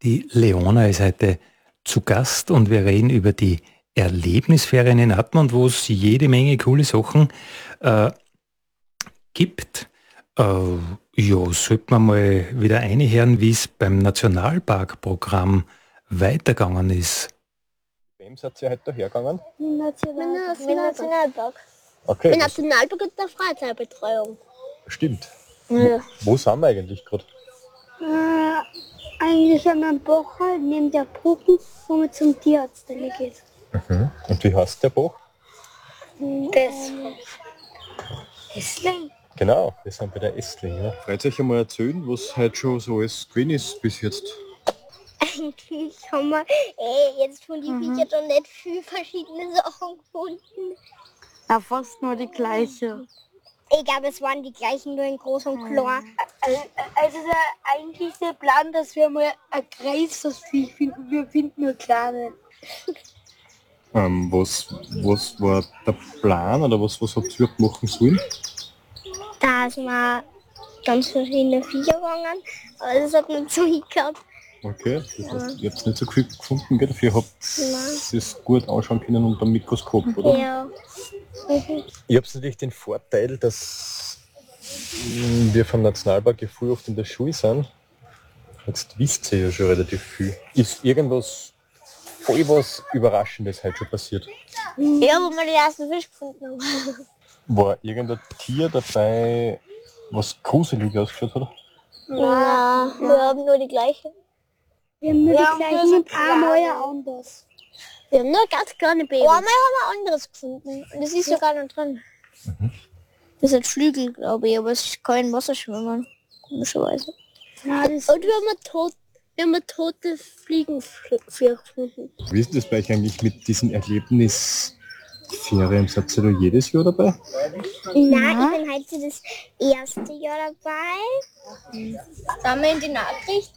Die Leona ist heute zu Gast und wir reden über die Erlebnisferien in Admont, wo es jede Menge coole Sachen äh, gibt. Ja, sollte man mal wieder einhören, wie es beim Nationalparkprogramm weitergegangen ist. Wem seid ihr heute dahergegangen? Mit Nationalpark. Okay, Mit Nationalpark und der Freizeitbetreuung. stimmt. Ja. Wo sind wir eigentlich gerade? Eigentlich an einem Bach halt neben der Brücke, wo man zum Tierarzt geht. Und wie heißt der Bach? Das Essling. Genau, wir sind bei der Essling. Ja. Freut euch einmal erzählen, was heute schon so alles gewesen ist bis jetzt. Eigentlich haben wir jetzt von die Viecher doch nicht viel verschiedene Sachen gefunden. Ja, fast nur die gleiche. Ich glaube, es waren die gleichen, nur in groß und klein. Also der eigentliche Plan, dass wir mal ein größeres Viech finden, wir finden nur kleine. Was war der Plan oder was habt ihr machen sollen? Da sind wir ganz verschiedene Viecher gegangen, aber das hat nicht so hingehabt. Okay, das heißt, ihr habt nicht so viel gefunden, gell? Dafür habt ihr es gut anschauen können unter dem Mikroskop, oder? Ja. Ihr habt natürlich den Vorteil, dass wir vom Nationalpark ja früh oft in der Schule sind. Jetzt wisst ihr ja schon relativ viel. Ist irgendwas voll was Überraschendes heute schon passiert? Ja, wo wir die ersten Fisch gefunden haben. War irgendein Tier dabei, was gruselig ausgeschaut hat? Ja, wir haben nur die gleichen. Wir haben nur die gleichen und einmal anders. Wir haben nur ganz kleine Babys. Einmal haben wir anderes gefunden. Und das ist sogar noch drin. Das hat Flügel, glaube ich, aber es ist kein Wasserschwimmer. Komischerweise. Ja, das Und wir haben tote Fliegenviecher gefunden. Wie ist das bei euch eigentlich mit diesen Erlebnisferien? Seid ihr da jedes Jahr dabei? Nein, ich bin heute das erste Jahr dabei. Sind wir in die Nachrichten?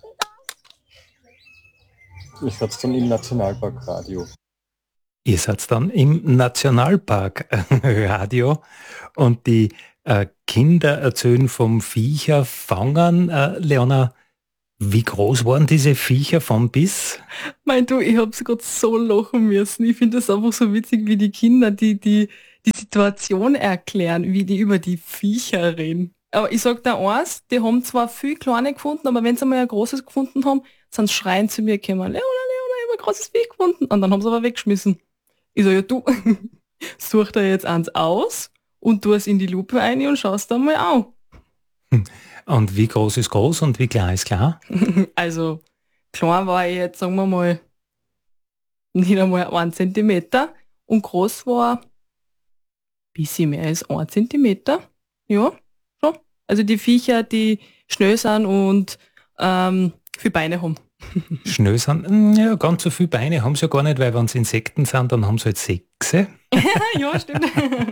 Ich hatte dann im Nationalparkradio. Ihr seid dann im Nationalparkradio und die Kinder erzählen vom Viecherfangen. Leona, wie groß waren diese Viecher von bis? Mein du, ich hab's gerade so lachen müssen. Ich finde das einfach so witzig, wie die Kinder die Situation erklären, wie die über die Viecher reden. Aber ich sag da eins, die haben zwar viel kleine gefunden, aber wenn sie mal ein großes gefunden haben, sind sie schreien zu mir gekommen, Leona, ich hab ein großes Vieh gefunden. Und dann haben sie aber weggeschmissen. Ich sag, ja du, such dir jetzt eins aus und tu es in die Lupe ein und schaust da mal an. Und wie groß ist groß und wie klein ist klein? Also, klein war ich jetzt, sagen wir mal, nicht einmal 1 Zentimeter und groß war ein bisschen mehr als 1 Zentimeter. Ja, schon. Also die Viecher, die schnell sind und viele Beine haben. Schnell sind, ja, ganz so viele Beine haben sie ja gar nicht, weil wenn es Insekten sind, dann haben sie halt 6. Ja, stimmt.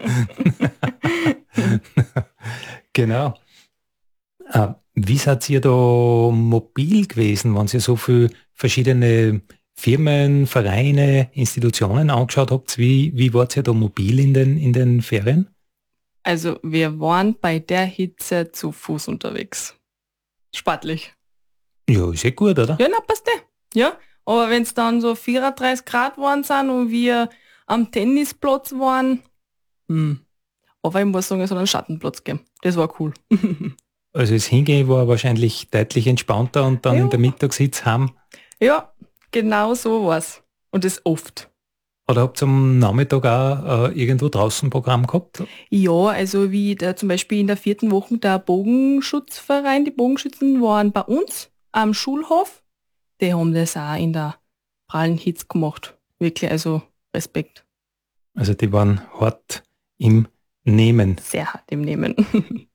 Genau. Wie seid ihr da mobil gewesen, wenn ihr so viele verschiedene Firmen, Vereine, Institutionen angeschaut habt? Wie wart ihr da mobil in den Ferien? Also wir waren bei der Hitze zu Fuß unterwegs. Sportlich. Ja, ist ja gut, oder? Ja, na, passt ja. Aber wenn es dann so 34 Grad waren sind und wir am Tennisplatz waren, aber ich muss sagen, es hat einen Schattenplatz gegeben. Das war cool. Also das Hingehen war wahrscheinlich deutlich entspannter und dann in der Mittagssitz haben. Ja, genau so war's. Und das oft. Oder habt ihr am Nachmittag auch irgendwo draußen ein Programm gehabt? Ja, also wie zum Beispiel in der 4. Woche der Bogenschutzverein, die Bogenschützen waren bei uns am Schulhof. Die haben das auch in der prallen Hitze gemacht. Wirklich, also Respekt. Also die waren hart im Nehmen. Sehr hart im Nehmen.